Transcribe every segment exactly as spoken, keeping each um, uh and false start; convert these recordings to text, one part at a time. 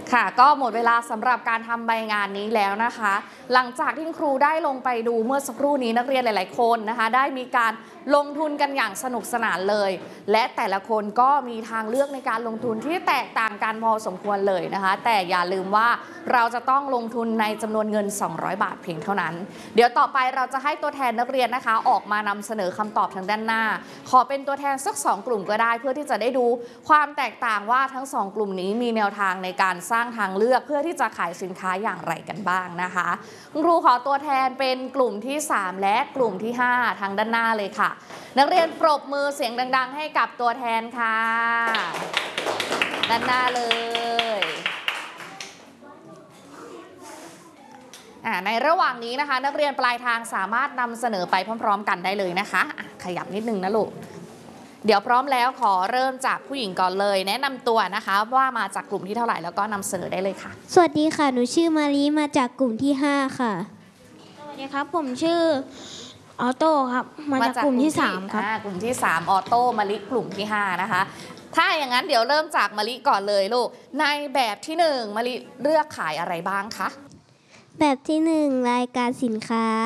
ค่ะก็หมดเวลาสำหรับการทำใบงานนี้แล้วนะคะ หลังจากที่ครูได้ลงไปดูเมื่อสักครู่นี้นักเรียนหลายๆคนนะคะได้มีการลงทุนกันอย่างสนุกสนานเลยและแต่ละคนก็มีทางเลือกในการลงทุนที่แตกต่างกันพอสมควรเลยนะคะแต่อย่าลืมว่าเราจะต้องลงทุนในจำนวนเงินสองร้อยบาทเพียงเท่านั้นเดี๋ยวต่อไปเราจะให้ตัวแทนนักเรียนนะคะออกมานำเสนอคำตอบทางด้านหน้าขอเป็นตัวแทนสักสองกลุ่มก็ได้เพื่อที่จะได้ดูความแตกต่างว่าทั้งสองกลุ่มนี้มีแนวทางในการสร้างทางเลือกเพื่อที่จะขายสินค้าอย่างไรกันบ้างนะคะคุณครูขอตัวแทนเป็นกลุ่มที่สามและกลุ่มที่ห้าทางด้านหน้าเลยค่ะนักเรียนปรบมือเสียงดังๆให้กับตัวแทนค่ะด้านหน้าเลยในระหว่างนี้นะคะนักเรียนปลายทางสามารถนำเสนอไปพร้อมๆกันได้เลยนะคะะขยับนิดนึงนะลูกเดี๋ยวพร้อมแล้วขอเริ่มจากผู้หญิงก่อนเลยแนะนำตัวนะคะว่ามาจากกลุ่มที่เท่าไหร่แล้วก็นำเสนอได้เลยค่ะสวัสดีค่ะหนูชื่อมารีมาจากกลุ่มที่ห้าค่ะสวัสดีครับผมชื่อออโต้ครับมาจากกลุ่มที่สามครับกลุ่มที่สามออโต้มาลิกลุ่มที่ห้านะคะถ้าอย่างนั้นเดี๋ยวเริ่มจากมาลิก่อนเลยลูกในแบบที่หนึ่งมาลิเลือกขายอะไรบ้างคะแบบที่หนึ่งรายการสินค้า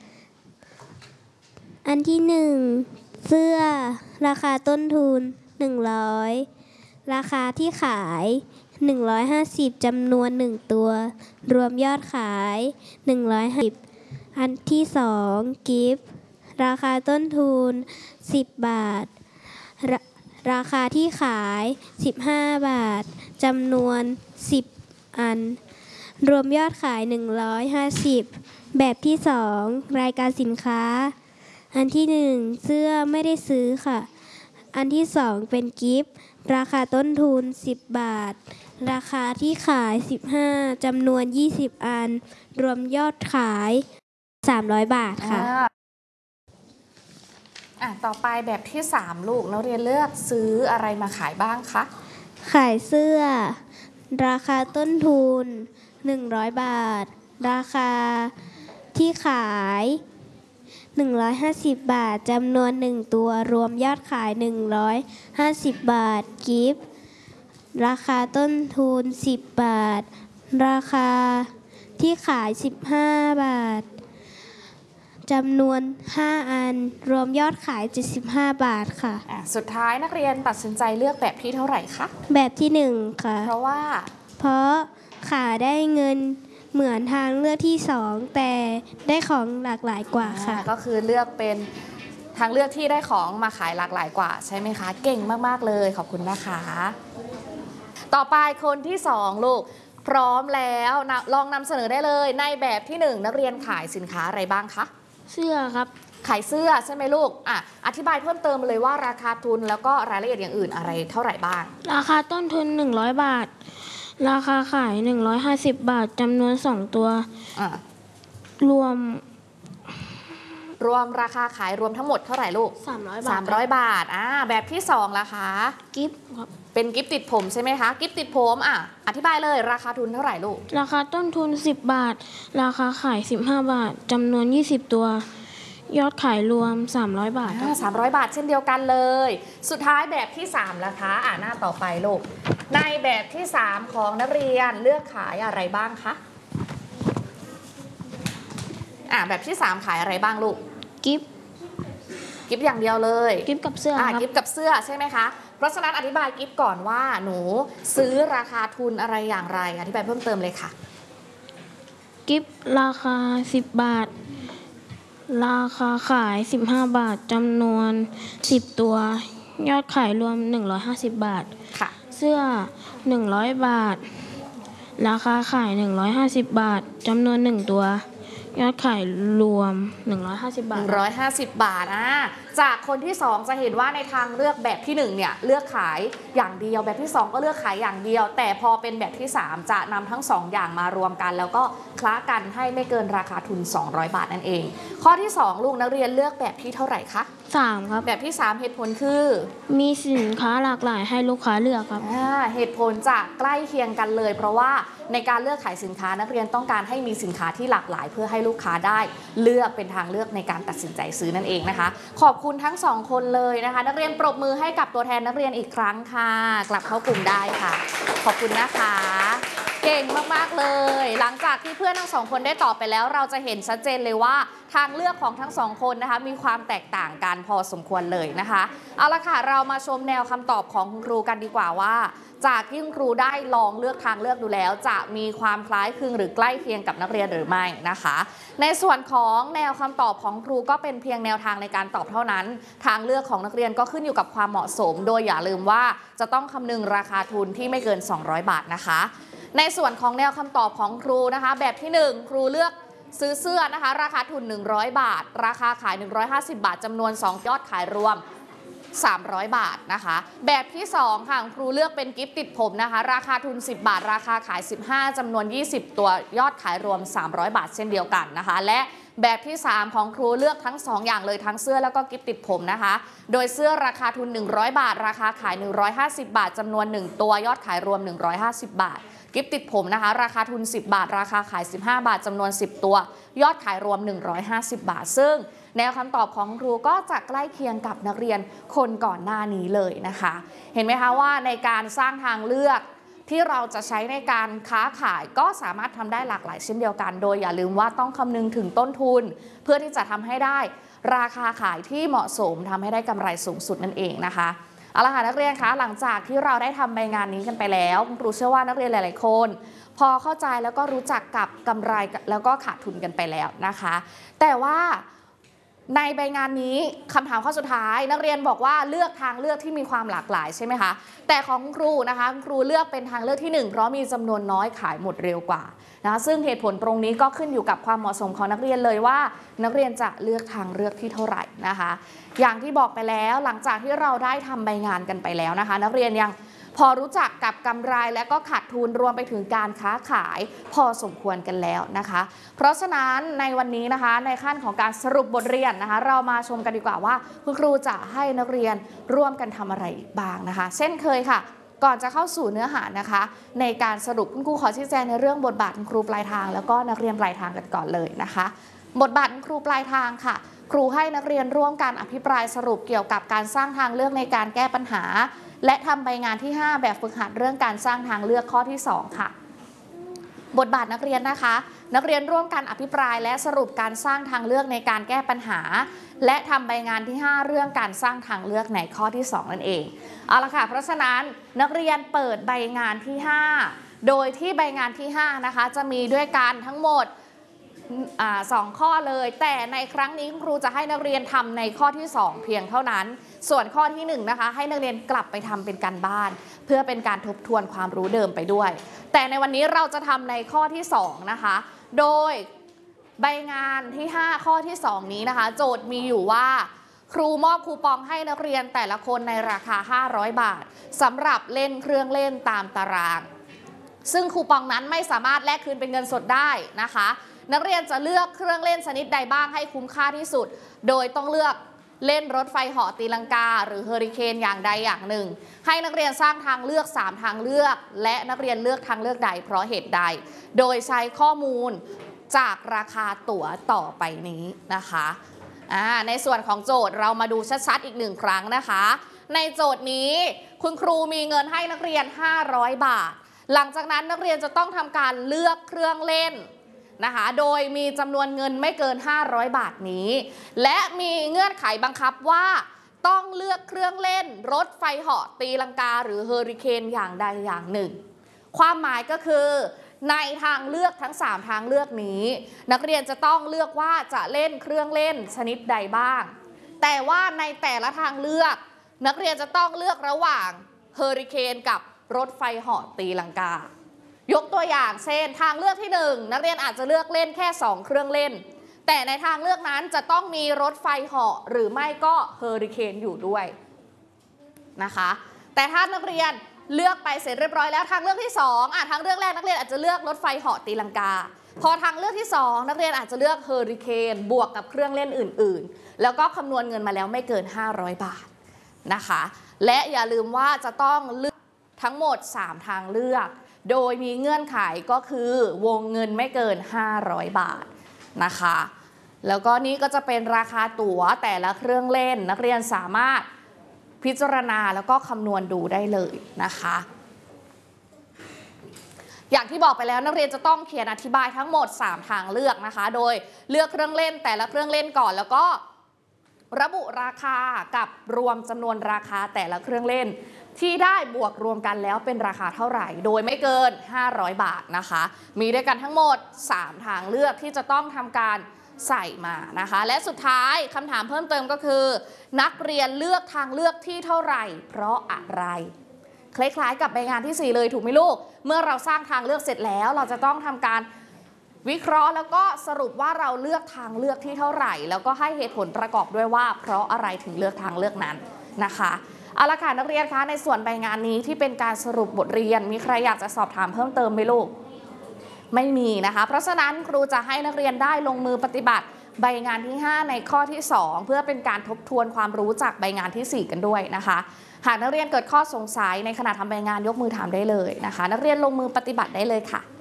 อันที่หนึ่งเสื้อราคาต้นทุนหนึ่งร้อยราคาที่ขายหนึ่งร้อยห้าสิบจำนวนหนึ่งตัวรวมยอดขายหนึ่งร้อยห้าสิบอันที่สองกิฟต์ราคาต้นทุนสิบบาทรราคาที่ขายสิบห้าบาทจำนวนสิบอันรวมยอดขายหนึ่งร้อยห้าสิบแบบที่สองรายการสินค้าอันที่หนึ่งเสื้อไม่ได้ซื้อค่ะอันที่สองเป็นกิฟต์ราคาต้นทุนสิบบาทราคาที่ขายสิบห้าจำนวนยี่สิบอันรวมยอดขายสามร้อยบาทค่ะอ่ะต่อไปแบบที่สามลูกนักเรียนเลือกซื้ออะไรมาขายบ้างคะขายเสื้อราคาต้นทุนหนึ่งร้อยบาทราคาที่ขายหนึ่งร้อยห้าสิบบาทจำนวนหนึ่งตัวรวมยอดขายหนึ่งร้อยห้าสิบบาทกิฟต์ราคาต้นทุนสิบบาทราคาที่ขายสิบห้าบาทจำนวนห้าอันรวมยอดขายเจ็ดสิบห้าบาทค่ะอ่ะสุดท้ายนักเรียนตัดสินใจเลือกแบบที่เท่าไหร่คะแบบที่หนึ่งค่ะเพราะว่าเพราะขายได้เงินเหมือนทางเลือกที่สองแต่ได้ของหลากหลายกว่าค่ะก็คือเลือกเป็นทางเลือกที่ได้ของมาขายหลากหลายกว่าใช่ไหมคะเก่งมากๆเลยขอบคุณนะคะต่อไปคนที่สองลูกพร้อมแล้วลองนำเสนอได้เลยในแบบที่หนึ่งนักเรียนขายสินค้าอะไรบ้างคะเสื้อครับขายเสื้อใช่ไหมลูกอ่ะอธิบายเพิ่มเติมเลยว่าราคาทุนแล้วก็รายละเอียดอย่างอื่นอะไรเท่าไหร่บ้างราคาต้นทุนหนึ่งร้อยบาทราคาขายหนึ่งร้อยห้าสิบบาทจำนวนสองตัวรวมรวมราคาขายรวมทั้งหมดเท่าไหร่ลูกสามร้อยบาทสามร้อยบาทอ่าแบบที่สองล่ะคะกิฟต์ครับเป็นกิฟต์ติดผมใช่ไหมคะกิฟต์ติดผมอ่ะอธิบายเลยราคาทุนเท่าไหร่ลูกราคาต้นทุนสิบบาทราคาขายสิบห้าบาทจำนวนยี่สิบตัวยอดขายรวมสามร้อยบาทสามร้อยบาทเช่นเดียวกันเลยสุดท้ายแบบที่สามล่ะคะอ่าหน้าต่อไปลูกในแบบที่สามของนักเรียนเลือกขายอะไรบ้างคะอ่าแบบที่สามขายอะไรบ้างลูกกิฟต์กิฟต์อย่างเดียวเลยกิฟต์กับเสื้ออ่ากิฟต์กับเสื้อใช่ไหมคะเพราะฉะนั้นอธิบายกิฟต์ก่อนว่าหนูซื้อราคาทุนอะไรอย่างไรอธิบายเพิ่มเติมเลยค่ะกิฟต์ราคาสิบบาทราคาขายสิบห้าบาทจำนวนสิบตัวยอดขายรวมหนึ่งร้อยห้าสิบบาทค่ะเสื้อหนึ่งร้อยบาทราคาขายหนึ่งร้อยห้าสิบบาทจำนวนหนึ่งตัวยอดขายรวมหนึ่งร้อยห้าสิบบาทหนึ่งร้อยห้าสิบบาทอ่ะจากคนที่สองจะเห็นว่าในทางเลือกแบบที่หนึ่งเนี่ยเลือกขายอย่างเดียวแบบที่สองก็เลือกขายอย่างเดียวแต่พอเป็นแบบที่สามจะนำทั้งสองอย่างมารวมกันแล้วก็คล้ากันให้ไม่เกินราคาทุนสองร้อยบาทนั่นเองข้อที่สองลูกนักเรียนเลือกแบบที่เท่าไหร่คะสามครับแบบที่สามเหตุผลคือมีสินค้าหลากหลายให้ลูกค้าเลือกครับเหตุผลจะใกล้เคียงกันเลยเพราะว่าในการเลือกขายสินค้านักเรียนต้องการให้มีสินค้าที่หลากหลายเพื่อให้ลูกค้าได้เลือกเป็นทางเลือกในการตัดสินใจซื้อนั่นเองนะคะขอบคุณทั้งสองคนเลยนะคะนักเรียนปรบมือให้กับตัวแทนนักเรียนอีกครั้งค่ะกลับเข้ากลุ่มได้ค่ะขอบคุณนะคะเก่งมากๆเลยหลังจากที่เพื่อนทั้งสองคนได้ตอบไปแล้วเราจะเห็นชัดเจนเลยว่าทางเลือกของทั้งสองคนนะคะมีความแตกต่างกันพอสมควรเลยนะคะเอาละค่ะเรามาชมแนวคำตอบของคุณครูกันดีกว่าว่าจากที่คุณครูได้ลองเลือกทางเลือกดูแล้วจะมีความคล้ายคลึงหรือใกล้เคียงกับนักเรียนหรือไม่นะคะในส่วนของแนวคำตอบของครูก็เป็นเพียงแนวทางในการตอบเท่านั้นทางเลือกของนักเรียนก็ขึ้นอยู่กับความเหมาะสมโดยอย่าลืมว่าจะต้องคำนึงราคาทุนที่ไม่เกินสองร้อยบาทนะคะในส่วนของแนวคำตอบของครูนะคะแบบที่หนึ่งครูเลือกซื้อเสื้อนะคะราคาทุนหนึ่งร้อยบาทราคาขายหนึ่งร้อยห้าสิบบาทจำนวนสองยอดขายรวมสามร้อยบาทนะคะแบบที่สองค่ะครูเลือกเป็นกิฟต์ติดผมนะคะราคาทุนสิบบาทราคาขายสิบห้าจำนวนยี่สิบตัวยอดขายรวมสามร้อยบาทเช่นเดียวกันนะคะและแบบที่สามของครูเลือกทั้งสองอย่างเลยทั้งเสื้อแล้วก็กิฟต์ติดผมนะคะโดยเสื้อราคาทุนหนึ่งร้อยบาทราคาขายหนึ่งร้อยห้าสิบบาทจำนวนหนึ่งตัวยอดขายรวมหนึ่งร้อยห้าสิบบาทกิฟต์ติดผมนะคะราคาทุนสิบบาทราคาขายสิบห้าบาทจำนวนสิบตัวยอดขายรวมหนึ่งร้อยห้าสิบบาทซึ่งแนวคำตอบของครูก็จะใกล้เคียงกับนักเรียนคนก่อนหน้านี้เลยนะคะเห็นไหมคะว่าในการสร้างทางเลือกที่เราจะใช้ในการค้าขายก็สามารถทำได้หลากหลายเช่นเดียวกันโดยอย่าลืมว่าต้องคำนึงถึงต้นทุนเพื่อที่จะทำให้ได้ราคาขายที่เหมาะสมทำให้ได้กำไรสูงสุดนั่นเองนะคะเอาละค่ะนักเรียนคะหลังจากที่เราได้ทำใบงานนี้กันไปแล้วคุณครูเชื่อว่านักเรียนหลายๆคนพอเข้าใจแล้วก็รู้จักกับกำไรแล้วก็ขาดทุนกันไปแล้วนะคะแต่ว่าในใบงานนี้คำถามข้อสุดท้ายนักเรียนบอกว่าเลือกทางเลือกที่มีความหลากหลายใช่ไหมคะแต่ของคุณครูนะคะคุณครูเลือกเป็นทางเลือกที่หนึ่งเพราะมีจำนวนน้อยขายหมดเร็วกว่านะซึ่งเหตุผลตรงนี้ก็ขึ้นอยู่กับความเหมาะสมของนักเรียนเลยว่านักเรียนจะเลือกทางเลือกที่เท่าไหร่นะคะอย่างที่บอกไปแล้วหลังจากที่เราได้ทำใบงานกันไปแล้วนะคะนักเรียนยังพอรู้จักกับกำไรและก็ขาดทุนรวมไปถึงการค้าขายพอสมควรกันแล้วนะคะเพราะฉะนั้นในวันนี้นะคะในขั้นของการสรุปบทเรียนนะคะเรามาชมกันดีกว่าว่าคุณครูจะให้นักเรียนร่วมกันทำอะไรบ้างนะคะเช่นเคยค่ะก่อนจะเข้าสู่เนื้อหานะคะในการสรุปคุณครูขอชี้แจงในเรื่องบทบาทคุณครูปลายทางแล้วก็นักเรียนปลายทางกันก่อนเลยนะคะบทบาทคุณครูปลายทางค่ะครูให้นักเรียนร่วมกันอภิปรายสรุปเกี่ยวกับการสร้างทางเลือกในการแก้ปัญหาและทำใบงานที่ห้าแบบฝึกหัดเรื่องการสร้างทางเลือกข้อที่สองค่ะบทบาทนักเรียนนะคะนักเรียนร่วมกันอภิปรายและสรุปการสร้างทางเลือกในการแก้ปัญหาและทำใบงานที่ห้าเรื่องการสร้างทางเลือกในข้อที่สองนั่นเองเอาละค่ะเพราะฉะนั้นนักเรียนเปิดใบงานที่ห้าโดยที่ใบงานที่ห้านะคะจะมีด้วยกันทั้งหมดสองข้อเลยแต่ในครั้งนี้ครูจะให้นักเรียนทำในข้อที่สองเพียงเท่านั้นส่วนข้อที่หนึ่งนะคะให้นักเรียนกลับไปทำเป็นการบ้านเพื่อเป็นการทบทวนความรู้เดิมไปด้วยแต่ในวันนี้เราจะทำในข้อที่สองนะคะโดยใบงานที่ห้าข้อที่สองนี้นะคะโจทย์มีอยู่ว่าครูมอบคูปองให้นักเรียนแต่ละคนในราคาห้าร้อยบาทสำหรับเล่นเครื่องเล่นตามตารางซึ่งคูปองนั้นไม่สามารถแลกคืนเป็นเงินสดได้นะคะนักเรียนจะเลือกเครื่องเล่นชนิดใดบ้างให้คุ้มค่าที่สุดโดยต้องเลือกเล่นรถไฟเหาะตีลังกาหรือเฮอริเคนอย่างใดอย่างหนึ่งให้นักเรียนสร้างทางเลือกสามทางเลือกและนักเรียนเลือกทางเลือกใดเพราะเหตุใดโดยใช้ข้อมูลจากราคาตั๋วต่อไปนี้นะคะในส่วนของโจทย์เรามาดูชัดๆอีกหนึ่งครั้งนะคะในโจทย์นี้คุณครูมีเงินให้นักเรียนห้าร้อยบาทหลังจากนั้นนักเรียนจะต้องทำการเลือกเครื่องเล่นนะคะโดยมีจำนวนเงินไม่เกินห้าร้อยบาทนี้และมีเงื่อนไขบังคับว่าต้องเลือกเครื่องเล่นรถไฟเหาะตีลังกาหรือเฮอริเคนอย่างใดอย่างหนึ่งความหมายก็คือในทางเลือกทั้งสามทางเลือกนี้นักเรียนจะต้องเลือกว่าจะเล่นเครื่องเล่นชนิดใดบ้างแต่ว่าในแต่ละทางเลือกนักเรียนจะต้องเลือกระหว่างเฮอริเคนกับรถไฟเหาะตีลังกายกตัวอย่างเช่นทางเลือกที่หนึ่งนักเรียนอาจจะเลือกเล่นแค่สองเครื่องเล่นแต่ในทางเลือกนั้นจะต้องมีรถไฟเหาะหรือไม่ก็เฮอริเคนอยู่ด้วยนะคะแต่ถ้านักเรียนเลือกไปเสร็จเรียบร้อยแล้วทางเลือกที่สองอ่ะทางเลือกแรกนักเรียนอาจจะเลือกรถไฟเหาะตีลังกาพอทางเลือกที่สองนักเรียนอาจจะเลือกเฮอริเคนบวกกับเครื่องเล่นอื่นๆแล้วก็คำนวณเงินมาแล้วไม่เกินห้าร้อยบาทนะคะและอย่าลืมว่าจะต้องเลือกทั้งหมดสามทางเลือกโดยมีเงื่อนไขก็คือวงเงินไม่เกินห้าร้อยบาทนะคะแล้วก็นี่ก็จะเป็นราคาตั๋วแต่ละเครื่องเล่นนักเรียนสามารถพิจารณาแล้วก็คำนวณดูได้เลยนะคะอย่างที่บอกไปแล้วนักเรียนจะต้องเขียนอธิบายทั้งหมดสามทางเลือกนะคะโดยเลือกเครื่องเล่นแต่ละเครื่องเล่นก่อนแล้วก็ระบุราคากับรวมจำนวนราคาแต่ละเครื่องเล่นที่ได้บวกรวมกันแล้วเป็นราคาเท่าไหร่โดยไม่เกินห้าร้อยบาทนะคะมีด้วยกันทั้งหมดสามทางเลือกที่จะต้องทำการใส่มานะคะและสุดท้ายคำถามเพิ่มเติมก็คือนักเรียนเลือกทางเลือกที่เท่าไหร่เพราะอะไรคล้ายๆกับใบงานที่สี่เลยถูกไหมลูกเมื่อเราสร้างทางเลือกเสร็จแล้วเราจะต้องทำการวิเคราะห์แล้วก็สรุปว่าเราเลือกทางเลือกที่เท่าไหร่แล้วก็ให้เหตุผลประกอบด้วยว่าเพราะอะไรถึงเลือกทางเลือกนั้นนะคะเอาละค่ะนักเรียนคะในส่วนใบงานนี้ที่เป็นการสรุปบทเรียนมีใครอยากจะสอบถามเพิ่มเติมไหมลูกไม่มีนะคะเพราะฉะนั้นครูจะให้นักเรียนได้ลงมือปฏิบัติใบงานที่ห้าในข้อที่สองเพื่อเป็นการทบทวนความรู้จากใบงานที่สี่กันด้วยนะคะหากนักเรียนเกิดข้อสงสัยในขณะทำใบงานยกมือถามได้เลยนะคะนักเรียนลงมือปฏิบัติได้เลยค่ะ